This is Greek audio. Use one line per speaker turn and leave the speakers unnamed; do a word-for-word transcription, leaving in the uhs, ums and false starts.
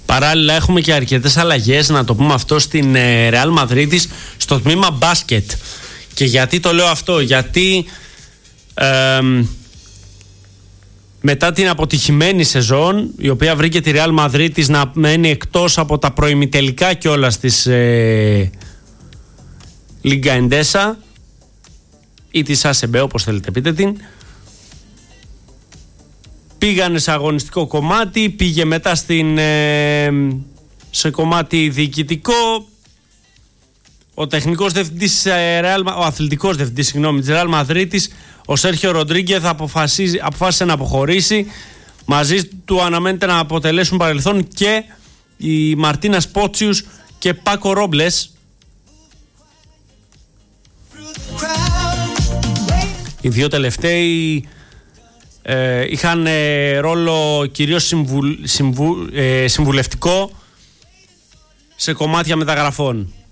Παράλληλα έχουμε και αρκετές αλλαγές, να το πούμε αυτό, στην Real Madrid στο τμήμα μπάσκετ. Και γιατί το λέω αυτό? Γιατί ε, μετά την αποτυχημένη σεζόν, η οποία βρήκε τη Real Madrid να μένει εκτός από τα προημιτελικά κιόλας της ε, Liga Endesa ή της έι σι μπι, όπως θέλετε πείτε την, πήγανε σε αγωνιστικό κομμάτι, πήγε μετά στην, ε, σε κομμάτι διοικητικό. Ο τεχνικός διευθυντής, ο αθλητικός διευθυντής, συγγνώμη, της Real Madrid, ο Σέρχιο Ροντρίγκεθ, αποφάσισε να αποχωρήσει. Μαζί του αναμένεται να αποτελέσουν παρελθόν και η Μαρτίνα Σπότσιους και Πάκο Ρόμπλες. Οι δύο τελευταίοι ε, είχαν ε, ρόλο κυρίως συμβου, συμβου, ε, συμβουλευτικό σε κομμάτια μεταγραφών.